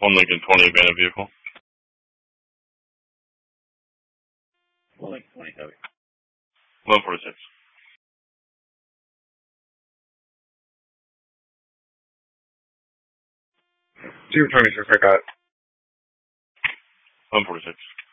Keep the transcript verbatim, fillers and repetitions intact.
One Lincoln twenty abandoned vehicle. One Lincoln twenty heavy. One forty-six. Two twenty-six, I got. One forty-six.